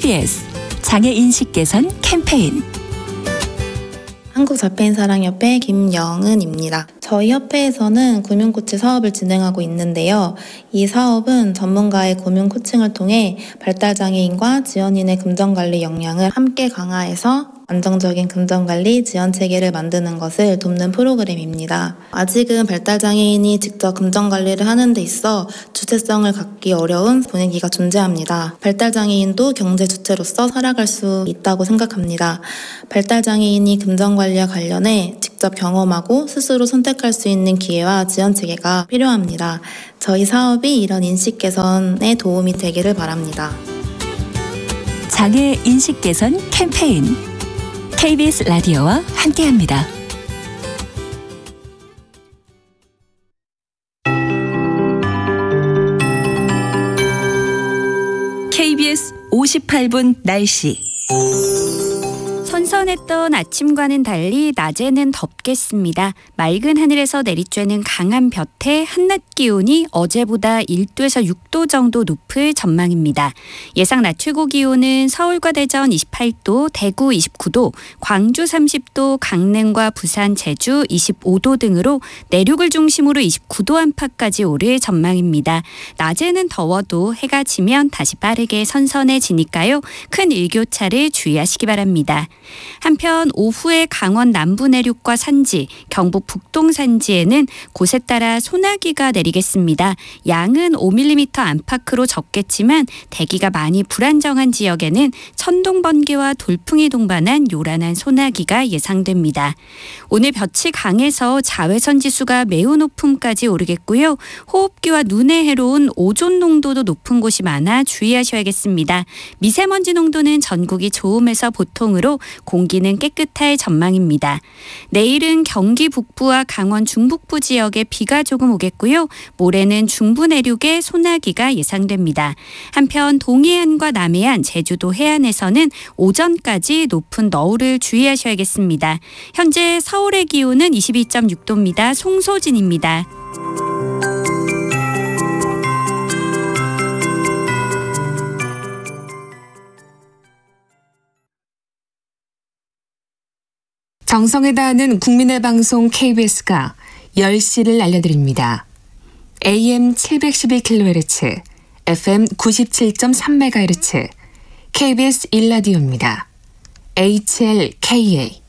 KBS 장애인식 개선 캠페인. 한국장애인사랑협회 김영은입니다. 저희 협회에서는 금융코치 사업을 진행하고 있는데요. 이 사업은 전문가의 금융 코칭을 통해 발달장애인과 지원인의 금전관리 역량을 함께 강화해서 안정적인 금전관리 지원 체계를 만드는 것을 돕는 프로그램입니다. 아직은 발달장애인이 직접 금전관리를 하는 데 있어 주체성을 갖기 어려운 분위기가 존재합니다. 발달장애인도 경제 주체로서 살아갈 수 있다고 생각합니다. 발달장애인이 금전관리와 관련해 직접 경험하고 스스로 선택할 수 있는 기회와 지원 체계가 필요합니다. 저희 사업이 이런 인식 개선에 도움이 되기를 바랍니다. 장애인식 개선 캠페인. KBS 라디오와 함께합니다. KBS 58분 날씨. 선선했던 아침과는 달리 낮에는 덥겠습니다. 맑은 하늘에서 내리쬐는 강한 볕에 한낮 기온이 어제보다 1도에서 6도 정도 높을 전망입니다. 예상 낮 최고 기온은 서울과 대전 28도, 대구 29도, 광주 30도, 강릉과 부산, 제주 25도 등으로 내륙을 중심으로 29도 안팎까지 오를 전망입니다. 낮에는 더워도 해가 지면 다시 빠르게 선선해지니까요. 큰 일교차를 주의하시기 바랍니다. 한편 오후에 강원 남부 내륙과 산지, 경북 북동 산지에는 곳에 따라 소나기가 내리겠습니다. 양은 5mm 안팎으로 적겠지만 대기가 많이 불안정한 지역에는 천둥 번개와 돌풍이 동반한 요란한 소나기가 예상됩니다. 오늘 볕이 강해서 자외선 지수가 매우 높음까지 오르겠고요. 호흡기와 눈에 해로운 오존 농도도 높은 곳이 많아 주의하셔야겠습니다. 미세먼지 농도는 전국이 좋음에서 보통으로 공기는 깨끗할 전망입니다. 내일은 경기 북부와 강원 중북부 지역에 비가 조금 오겠고요. 모레는 중부 내륙에 소나기가 예상됩니다. 한편 동해안과 남해안, 제주도 해안에서는 오전까지 높은 너울을 주의하셔야겠습니다. 현재 서울의 기온은 22.6도입니다. 송소진입니다. 정성을 다하는 국민의 방송 KBS가 10시를 알려드립니다. AM 711kHz, FM 97.3MHz, KBS 1라디오입니다. HLKA.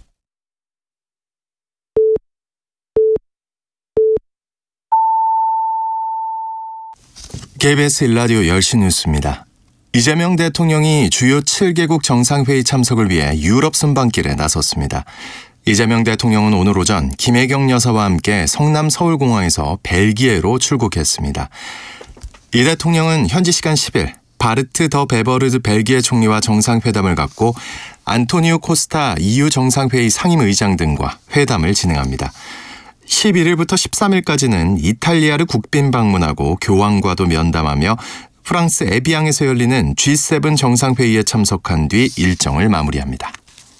KBS 1라디오 10시 뉴스입니다. 이재명 대통령이 주요 7개국 정상회의 참석을 위해 유럽 순방길에 나섰습니다. 이재명 대통령은 오늘 오전 김혜경 여사와 함께 성남 서울공항에서 벨기에로 출국했습니다. 이 대통령은 현지 시간 10일 바르트 더 베버르드 벨기에 총리와 정상회담을 갖고 안토니오 코스타 EU 정상회의 상임의장 등과 회담을 진행합니다. 11일부터 13일까지는 이탈리아를 국빈 방문하고 교황과도 면담하며 프랑스 에비앙에서 열리는 G7 정상회의에 참석한 뒤 일정을 마무리합니다.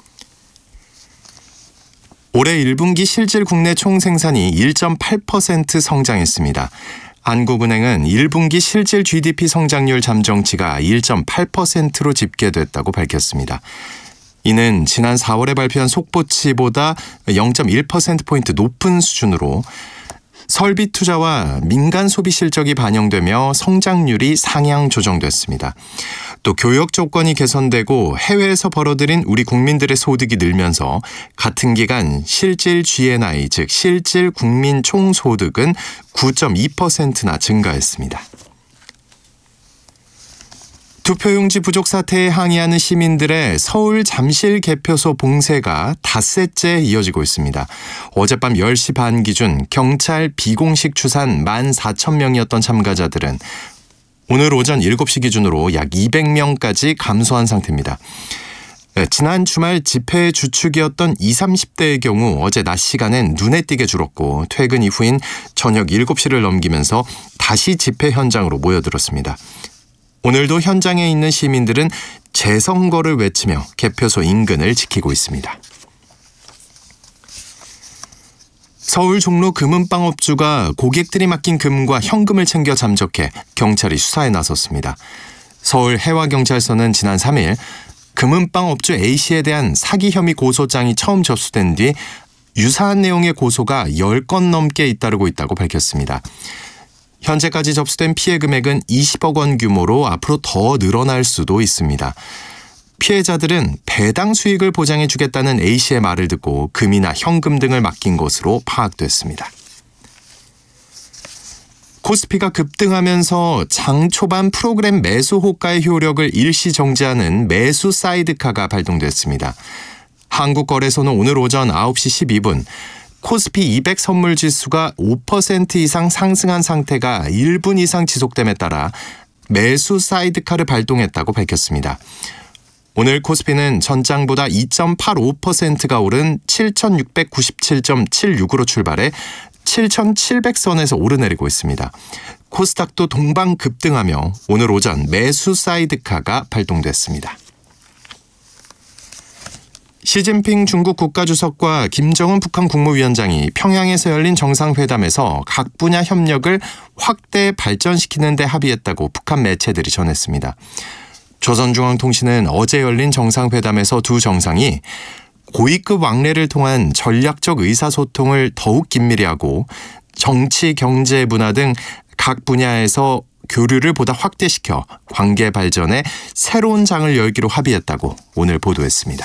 올해 1분기 실질 국내 총생산이 1.8% 성장했습니다. 한국은행은 1분기 실질 GDP 성장률 잠정치가 1.8%로 집계됐다고 밝혔습니다. 이는 지난 4월에 발표한 속보치보다 0.1%포인트 높은 수준으로 설비 투자와 민간 소비 실적이 반영되며 성장률이 상향 조정됐습니다. 또 교역 조건이 개선되고 해외에서 벌어들인 우리 국민들의 소득이 늘면서 같은 기간 실질 GNI, 즉 실질 국민 총소득은 9.2%나 증가했습니다. 투표용지 부족 사태에 항의하는 시민들의 서울 잠실 개표소 봉쇄가 닷새째 이어지고 있습니다. 어젯밤 10시 반 기준 경찰 비공식 추산 14,000명이었던 참가자들은 오늘 오전 7시 기준으로 약 200명까지 감소한 상태입니다. 지난 주말 집회의 주축이었던 20, 30대의 경우 어제 낮 시간엔 눈에 띄게 줄었고 퇴근 이후인 저녁 7시를 넘기면서 다시 집회 현장으로 모여들었습니다. 오늘도 현장에 있는 시민들은 재선거를 외치며 개표소 인근을 지키고 있습니다. 서울 종로 금은방 업주가 고객들이 맡긴 금과 현금을 챙겨 잠적해 경찰이 수사에 나섰습니다. 서울 해와경찰서는 지난 3일 금은방 업주 A씨에 대한 사기 혐의 고소장이 처음 접수된 뒤 유사한 내용의 고소가 10건 넘게 잇따르고 있다고 밝혔습니다. 현재까지 접수된 피해 금액은 20억 원 규모로 앞으로 더 늘어날 수도 있습니다. 피해자들은 배당 수익을 보장해 주겠다는 A씨의 말을 듣고 금이나 현금 등을 맡긴 것으로 파악됐습니다. 코스피가 급등하면서 장 초반 프로그램 매수 호가의 효력을 일시 정지하는 매수 사이드카가 발동됐습니다. 한국거래소는 오늘 오전 9시 12분 코스피 200 선물 지수가 5% 이상 상승한 상태가 1분 이상 지속됨에 따라 매수 사이드카를 발동했다고 밝혔습니다. 오늘 코스피는 전장보다 2.85%가 오른 7,697.76으로 출발해 7,700선에서 오르내리고 있습니다. 코스닥도 동반 급등하며 오늘 오전 매수 사이드카가 발동됐습니다. 시진핑 중국 국가주석과 김정은 북한 국무위원장이 평양에서 열린 정상회담에서 각 분야 협력을 확대 발전시키는 데 합의했다고 북한 매체들이 전했습니다. 조선중앙통신은 어제 열린 정상회담에서 두 정상이 고위급 왕래를 통한 전략적 의사소통을 더욱 긴밀히 하고 정치, 경제, 문화 등 각 분야에서 교류를 보다 확대시켜 관계 발전에 새로운 장을 열기로 합의했다고 오늘 보도했습니다.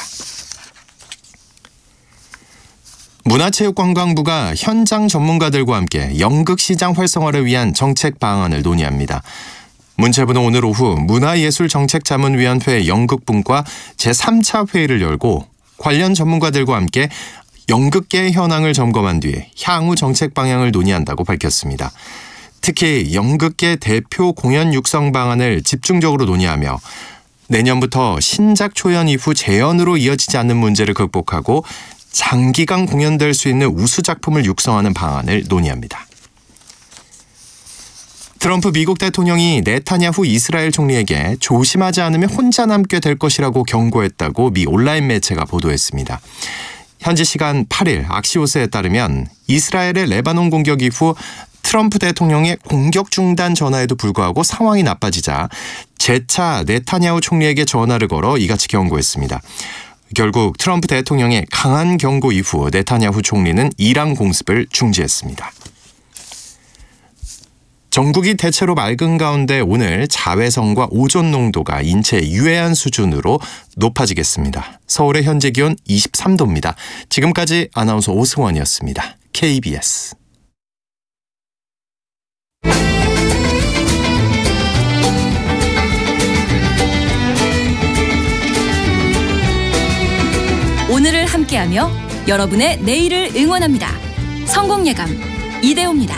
문화체육관광부가 현장 전문가들과 함께 연극시장 활성화를 위한 정책 방안을 논의합니다. 문체부는 오늘 오후 문화예술정책자문위원회 연극분과 제3차 회의를 열고 관련 전문가들과 함께 연극계의 현황을 점검한 뒤에 향후 정책 방향을 논의한다고 밝혔습니다. 특히 연극계 대표 공연 육성 방안을 집중적으로 논의하며 내년부터 신작 초연 이후 재연으로 이어지지 않는 문제를 극복하고 장기간 공연될 수 있는 우수 작품을 육성하는 방안을 논의합니다. 트럼프 미국 대통령이 네타냐후 이스라엘 총리에게 조심하지 않으면 혼자 남게 될 것이라고 경고했다고 미 온라인 매체가 보도했습니다. 현지 시간 8일 악시오스에 따르면 이스라엘의 레바논 공격 이후 트럼프 대통령의 공격 중단 전화에도 불구하고 상황이 나빠지자 재차 네타냐후 총리에게 전화를 걸어 이같이 경고했습니다. 결국 트럼프 대통령의 강한 경고 이후 네타냐후 총리는 이란 공습을 중지했습니다. 전국이 대체로 맑은 가운데 오늘 자외선과 오존 농도가 인체에 유해한 수준으로 높아지겠습니다. 서울의 현재 기온 23도입니다. 지금까지 아나운서 오승원이었습니다. KBS 오늘을 함께하며 여러분의 내일을 응원합니다. 성공예감 이대호입니다.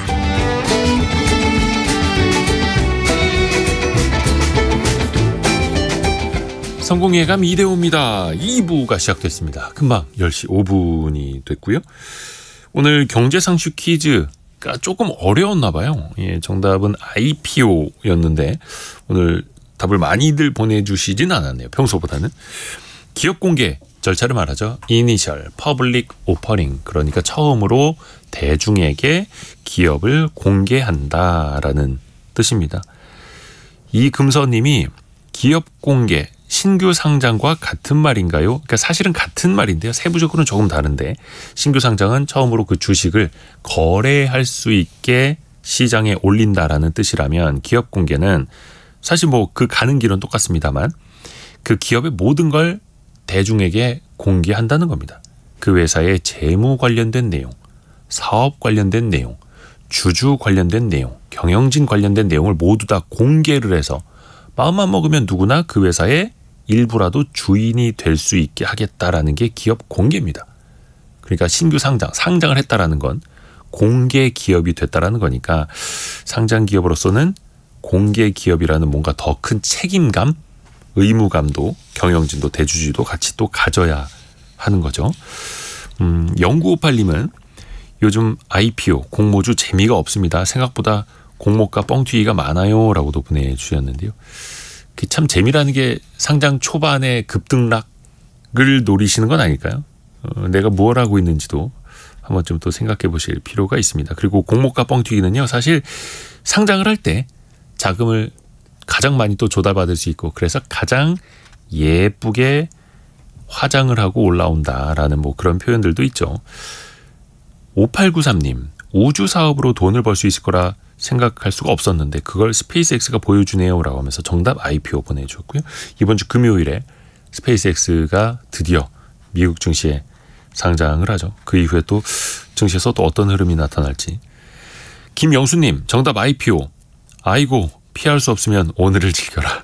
성공예감 이대호입니다. 2부가 시작됐습니다. 금방 10시 5분이 됐고요. 오늘 경제상식 퀴즈가 조금 어려웠나 봐요. 예, 정답은 IPO였는데 오늘 답을 많이들 보내주시진 않았네요. 평소보다는. 기업 공개 절차를 말하죠. Initial Public Offering, 그러니까 처음으로 대중에게 기업을 공개한다라는 뜻입니다. 이금서님이 기업 공개, 신규 상장과 같은 말인가요? 그러니까 사실은 같은 말인데요. 세부적으로는 조금 다른데 신규 상장은 처음으로 그 주식을 거래할 수 있게 시장에 올린다라는 뜻이라면 기업 공개는 사실 뭐 그 가는 길은 똑같습니다만 그 기업의 모든 걸 대중에게 공개한다는 겁니다. 그 회사의 재무 관련된 내용, 사업 관련된 내용, 주주 관련된 내용, 경영진 관련된 내용을 모두 다 공개를 해서 마음만 먹으면 누구나 그 회사의 일부라도 주인이 될 수 있게 하겠다라는 게 기업 공개입니다. 그러니까 신규 상장을 했다라는 건 공개 기업이 됐다라는 거니까 상장 기업으로서는 공개 기업이라는 뭔가 더 큰 책임감, 의무감도 경영진도 대주주도 같이 또 가져야 하는 거죠. 0958님은 요즘 IPO 공모주 재미가 없습니다. 생각보다 공모가 뻥튀기가 많아요 라고도 보내주셨는데요. 참 재미라는 게 상장 초반의 급등락을 노리시는 건 아닐까요? 내가 뭘 하고 있는지도 한번 좀 또 생각해 보실 필요가 있습니다. 그리고 공모가 뻥튀기는요, 사실 상장을 할 때 자금을 가장 많이 또 조달받을 수 있고 그래서 가장 예쁘게 화장을 하고 올라온다라는 뭐 그런 표현들도 있죠. 5893님 우주 사업으로 돈을 벌 수 있을 거라 생각할 수가 없었는데 그걸 스페이스X가 보여주네요라고 하면서 정답 IPO 보내주었고요. 이번 주 금요일에 스페이스X가 드디어 미국 증시에 상장을 하죠. 그 이후에 또 증시에서 또 어떤 흐름이 나타날지. 김영수님 정답 IPO. 아이고 피할 수 없으면 오늘을 즐겨라.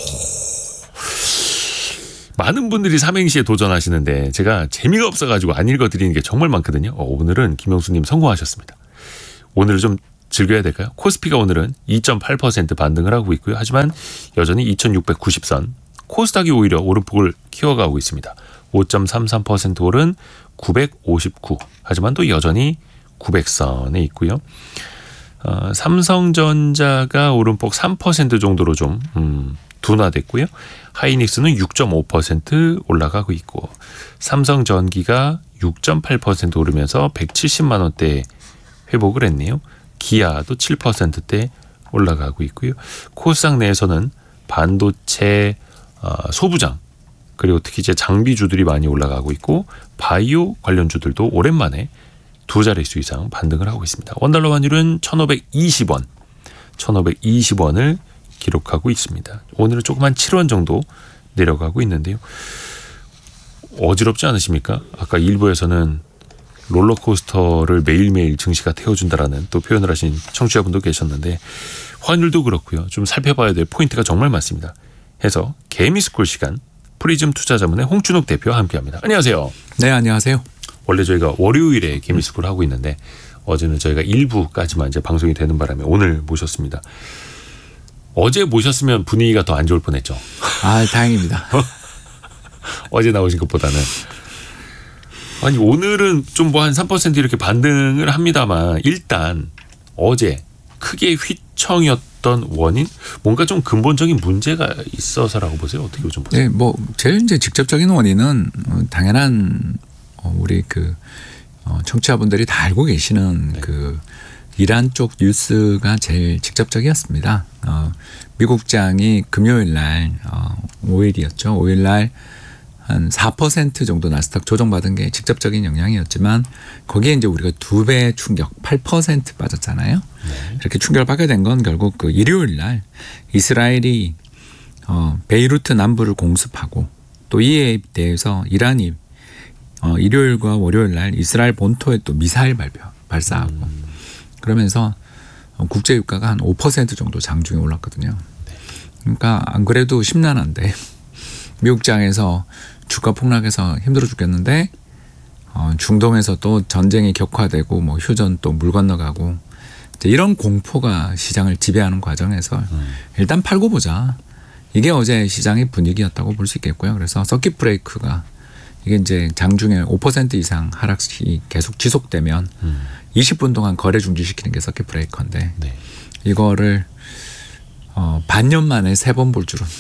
많은 분들이 삼행시에 도전하시는데 제가 재미가 없어가지고 안 읽어드리는 게 정말 많거든요. 오늘은 김영수님 성공하셨습니다. 오늘을 좀 즐겨야 될까요? 코스피가 오늘은 2.8% 반등을 하고 있고요. 하지만 여전히 2690선. 코스닥이 오히려 오름폭을 키워가고 있습니다. 5.33% 오른 959. 하지만 또 여전히 900선에 있고요. 삼성전자가 오름폭 3% 정도로 좀 둔화됐고요. 하이닉스는 6.5% 올라가고 있고 삼성전기가 6.8% 오르면서 170만 원대에 회복을 했네요. 기아도 7%대 올라가고 있고요. 코스닥 내에서는 반도체, 소부장 그리고 특히 이제 장비주들이 많이 올라가고 있고 바이오 관련주들도 오랜만에 두 자릿수 이상 반등을 하고 있습니다. 원달러 환율은 1,520원, 1,520원을 기록하고 있습니다. 오늘은 조금 한 7원 정도 내려가고 있는데요. 어지럽지 않으십니까? 아까 일부에서는 롤러코스터를 매일매일 증시가 태워준다라는 또 표현을 하신 청취자분도 계셨는데 환율도 그렇고요. 좀 살펴봐야 될 포인트가 정말 많습니다. 해서 개미스쿨 시간 프리즘 투자자문의 홍춘욱 대표와 함께합니다. 안녕하세요. 네, 안녕하세요. 원래 저희가 월요일에 개미스쿨 하고 있는데 어제는 저희가 1부까지만 이제 방송이 되는 바람에 오늘 모셨습니다. 어제 모셨으면 분위기가 더 안 좋을 뻔했죠. 아, 다행입니다. 어제 나오신 것보다는. 아니 오늘은 좀 뭐 한 3% 이렇게 반등을 합니다만 일단 어제 크게 휘청이었던 원인 뭔가 좀 근본적인 문제가 있어서라고 보세요. 어떻게 좀 보세요? 네, 뭐 제일 이제 직접적인 원인은 당연한 우리 그 청취자분들이 다 알고 계시는 네. 그 이란 쪽 뉴스가 제일 직접적이었습니다. 미국장이 금요일 날 5일이었죠. 5일 날 한 4% 정도 나스닥 조정받은 게 직접적인 영향이었지만 거기에 이제 우리가 2배 충격 8% 빠졌잖아요. 네. 이렇게 충격을 받게 된 건 결국 그 일요일 날 이스라엘이 베이루트 남부를 공습하고 또 이에 대해서 이란이 일요일과 월요일 날 이스라엘 본토에 또 미사일 발사하고 그러면서 국제 유가가 한 5% 정도 장중에 올랐거든요. 그러니까 안 그래도 심란한데 미국장에서 주가 폭락해서 힘들어 죽겠는데 중동에서 또 전쟁이 격화되고 뭐 휴전 또 물 건너가고 이제 이런 공포가 시장을 지배하는 과정에서 일단 팔고 보자. 이게 어제 시장의 분위기였다고 볼 수 있겠고요. 그래서 서킷 브레이크가 이게 이제 장중에 5% 이상 하락이 계속 지속되면 20분 동안 거래 중지시키는 게 서킷 브레이커인데 네. 이거를 반년 만에 3번 볼 줄은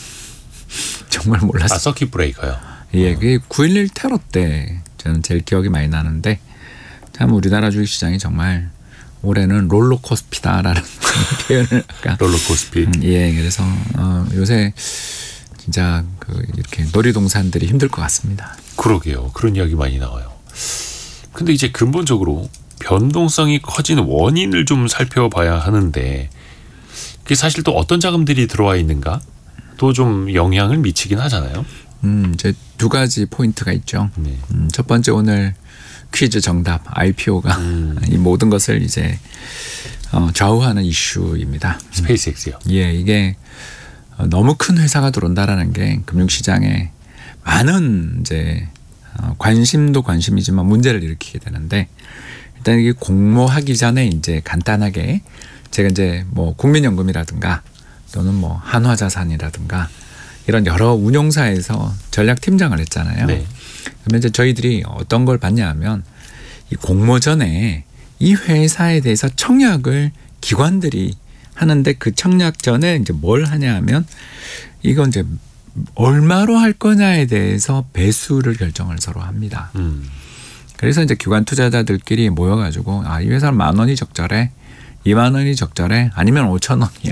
정말 몰랐어요. 아 서킷 브레이커요. 예, 그게 9.11 테러 때 저는 제일 기억이 많이 나는데 참 우리나라 주식시장이 정말 올해는 롤러코스피다라는 표현을 아까 롤러코스피. 예, 그래서 요새 진짜 그 이렇게 놀이동산들이 힘들 것 같습니다. 그러게요. 그런 이야기 많이 나와요. 근데 이제 근본적으로 변동성이 커진 원인을 좀 살펴봐야 하는데 그게 사실 또 어떤 자금들이 들어와 있는가 또 좀 영향을 미치긴 하잖아요. 이제 두 가지 포인트가 있죠. 네. 첫 번째 오늘 퀴즈 정답 IPO가 이 모든 것을 이제 좌우하는 이슈입니다. 스페이스X요. 예, 이게 너무 큰 회사가 들어온다라는 게 금융시장에 많은 이제 관심도 관심이지만 문제를 일으키게 되는데 일단 이게 공모하기 전에 이제 간단하게 제가 이제 뭐 국민연금이라든가 또는 뭐 한화자산이라든가 이런 여러 운용사에서 전략팀장을 했잖아요. 네. 그러면 이제 저희들이 어떤 걸 봤냐 하면 이 공모 전에 이 회사에 대해서 청약을 기관들이 하는데 그 청약 전에 이제 뭘 하냐 하면 이건 이제 얼마로 할 거냐에 대해서 배수를 결정을 서로 합니다. 그래서 이제 기관 투자자들끼리 모여가지고 이 회사는 10,000원이 적절해, 20,000원이 적절해, 아니면 5,000원이야.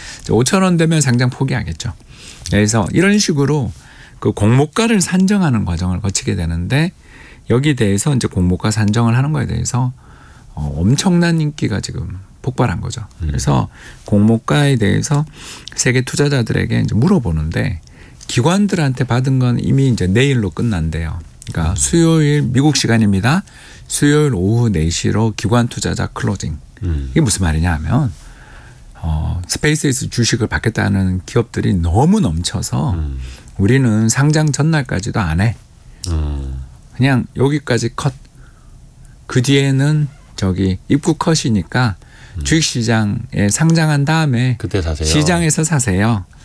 5,000원 되면 상장 포기하겠죠. 그래서 이런 식으로 그 공모가를 산정하는 과정을 거치게 되는데 여기 대해서 이제 공모가 산정을 하는 거에 대해서 엄청난 인기가 지금 폭발한 거죠. 그래서 공모가에 대해서 세계 투자자들에게 이제 물어보는데 기관들한테 받은 건 이미 이제 내일로 끝난대요. 그러니까 수요일 미국 시간입니다. 수요일 오후 4시로 기관 투자자 클로징. 이게 무슨 말이냐 하면 스페이스X 주식을 받겠다는 기업들이 너무 넘쳐서 우리는 상장 전날까지도 안 해. 그냥 여기까지 컷. 그 뒤에는 저기 입구 컷이니까 주식시장에 상장한 다음에 그때 사세요. 시장에서 사세요.